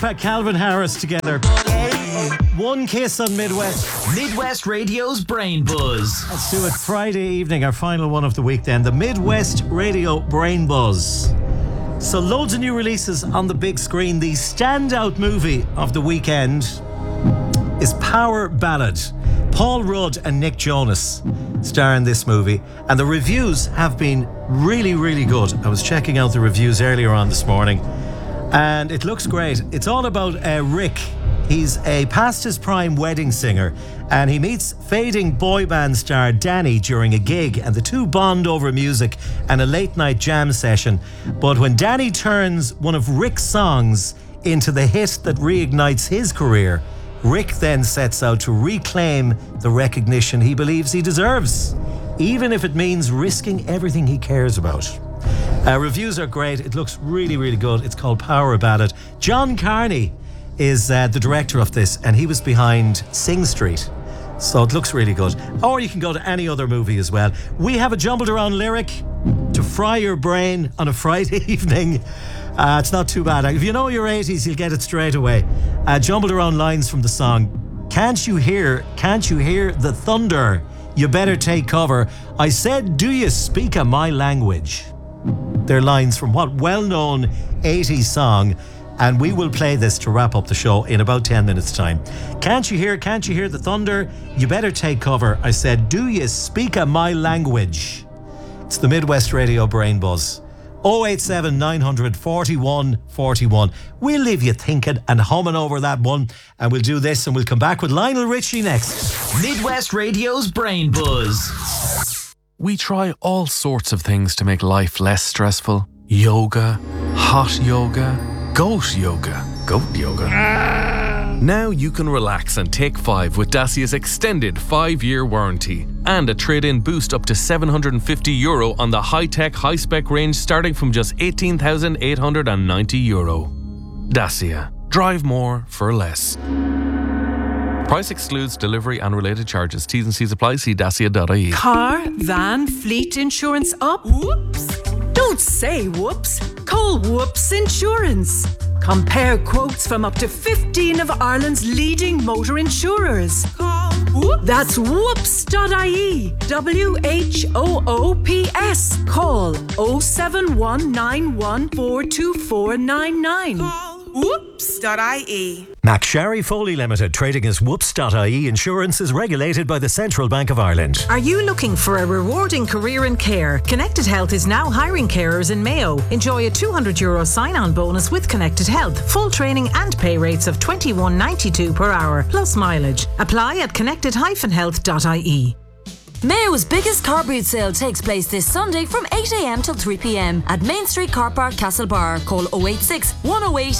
Calvin Harris together. One Kiss on Midwest. Midwest Radio's Brain Buzz. Let's do it Friday evening, our final one of the week then. The Midwest Radio Brain Buzz. So loads of new releases on the big screen. The standout movie of the weekend is Power Ballad. Paul Rudd and Nick Jonas star in this movie, and the reviews have been really, really good. I was checking out the reviews earlier on this morning, and it looks great. It's all about Rick. He's a past his prime wedding singer, and he meets fading boy band star Danny during a gig, and the two bond over music and a late night jam session. But when Danny turns one of Rick's songs into the hit that reignites his career, Rick then sets out to reclaim the recognition he believes he deserves, even if it means risking everything he cares about. Reviews are great. It looks really, really good. It's called Power Ballad. John Carney is the director of this, and he was behind Sing Street. So it looks really good. Or you can go to any other movie as well. We have a jumbled around lyric to fry your brain on a Friday evening. It's not too bad. If you know your 80s, you'll get it straight away. Jumbled around lines from the song. Can't you hear the thunder? You better take cover. I said, do you speak of my language? They're lines from what well-known 80s song, and we will play this to wrap up the show in about 10 minutes time. Can't you hear the thunder? You better take cover. I said, do you speak of my language? It's the Midwest Radio Brain Buzz. 087 900 41 41. We'll leave you thinking and humming over that one, and we'll do this, and we'll come back with Lionel Richie next. Midwest Radio's Brain Buzz. We try all sorts of things to make life less stressful. Yoga, hot yoga, goat yoga. Now you can relax and take 5 with Dacia's extended 5-year warranty and a trade-in boost up to €750 on the high-tech, high-spec range starting from just €18,890. Dacia. Drive more for less. Price excludes delivery and related charges. T's and C's apply. See dacia.ie. Car, van, fleet insurance up? Whoops. Don't say whoops. Call Whoops Insurance. Compare quotes from up to 15 of Ireland's leading motor insurers. Call Whoops. That's whoops.ie. WHOOPS. Call 07191422499. Call whoops.ie. McSharry Foley Limited, trading as Whoops.ie Insurance, is regulated by the Central Bank of Ireland. Are you looking for a rewarding career in care? Connected Health is now hiring carers in Mayo. Enjoy a €200 sign-on bonus with Connected Health. Full training and pay rates of $21.92 per hour, plus mileage. Apply at connected-health.ie. Mayo's biggest car boot sale takes place this Sunday from 8 a.m. till 3 p.m. at Main Street Car Park, Castlebar. Call 086 108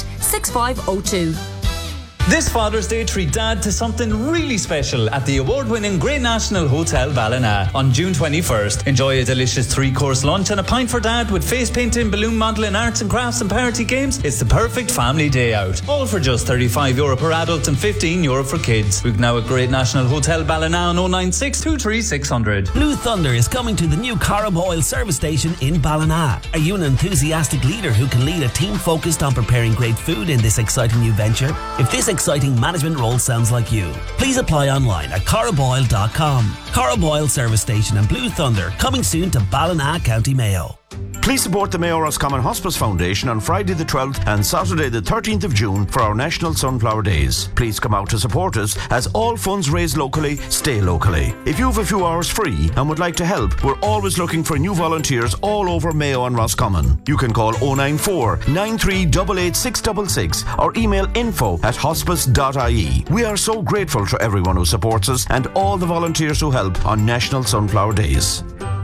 6502. This Father's Day, treat Dad to something really special at the award-winning Great National Hotel Ballina on June 21st. Enjoy a delicious 3-course lunch and a pint for Dad with face painting, balloon modelling, arts and crafts and party games. It's the perfect family day out. All for just €35 per adult and €15 for kids. Book now at Great National Hotel Ballina on 096 23600. Blue Thunder is coming to the new Corrib Oil service station in Ballina. Are you an enthusiastic leader who can lead a team focused on preparing great food in this exciting new venture? If this exciting management role sounds like you, please apply online at corriboil.com. Corrib Oil Service Station and Blue Thunder, coming soon to Ballina, County Mayo. Please support the Mayo Roscommon Hospice Foundation on Friday the 12th and Saturday the 13th of June for our National Sunflower Days. Please come out to support us, as all funds raised locally stay locally. If you have a few hours free and would like to help, we're always looking for new volunteers all over Mayo and Roscommon. You can call 094 9388 666 or email info@hospice.ie. We are so grateful to everyone who supports us and all the volunteers who help on National Sunflower Days.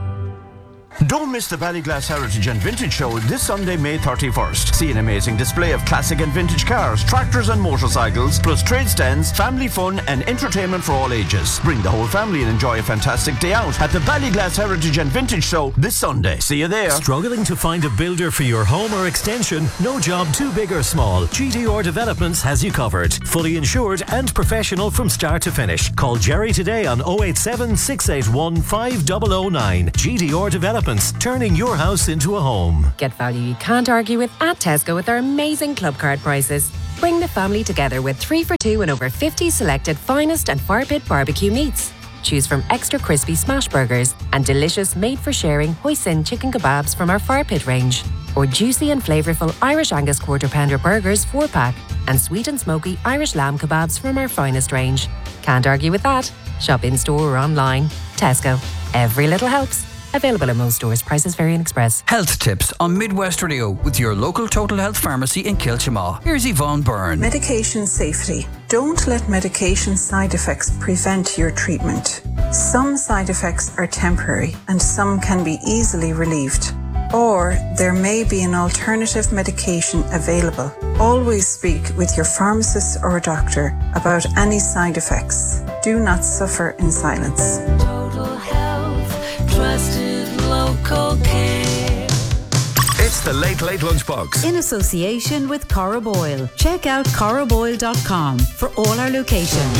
Don't miss the Ballyglass Heritage and Vintage Show this Sunday, May 31st. See an amazing display of classic and vintage cars, tractors and motorcycles, plus trade stands, family fun and entertainment for all ages. Bring the whole family and enjoy a fantastic day out at the Ballyglass Heritage and Vintage Show this Sunday. See you there. Struggling to find a builder for your home or extension? No job too big or small. GTR Developments has you covered. Fully insured and professional from start to finish. Call Jerry today on 087 681 5009. GTR Developments, turning your house into a home. Get value you can't argue with at Tesco with our amazing club card prices. Bring the family together with 3 for 2 and over 50 selected finest and fire pit barbecue meats. Choose from extra crispy smash burgers and delicious made-for-sharing hoisin chicken kebabs from our fire pit range, or juicy and flavourful Irish Angus quarter pounder burgers 4-pack and sweet and smoky Irish lamb kebabs from our finest range. Can't argue with that. Shop in-store or online. Tesco. Every little helps. Available in most stores. Prices vary in Express. Health tips on Midwest Radio with your local Total Health pharmacy in Kilchamaw. Here's Yvonne Byrne. Medication safety. Don't let medication side effects prevent your treatment. Some side effects are temporary and some can be easily relieved. Or there may be an alternative medication available. Always speak with your pharmacist or doctor about any side effects. Do not suffer in silence. Total Health, trusted local care. It's the Late Late Lunchbox. In association with Corroboil. Check out corroboil.com for all our locations.